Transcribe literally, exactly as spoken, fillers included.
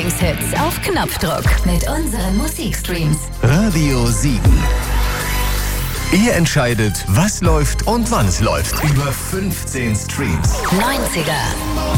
Lieblingshits auf Knopfdruck mit unseren Musikstreams. Radio Siegen. Ihr entscheidet, was läuft und wann es läuft. Über fünfzehn Streams. neunziger